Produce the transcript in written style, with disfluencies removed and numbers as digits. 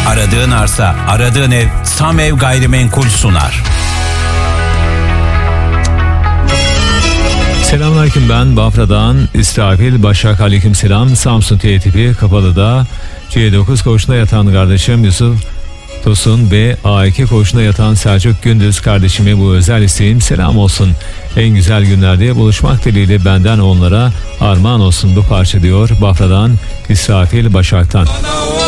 Aradığın arsa, aradığın ev Samev Gayrimenkul sunar. Selamünaleyküm, ben Bafra'dan İsrafil Başak. Aleykümselam. Samsun T tipi Kapalı'da C9 koğuşunda yatan kardeşim Yusuf Tosun ve A2 koğuşunda yatan Selçuk Gündüz kardeşime bu özel isteğim selam olsun. En güzel günlerde buluşmak dileğiyle benden onlara armağan olsun bu parça diyor Bafra'dan İsrafil Başak'tan.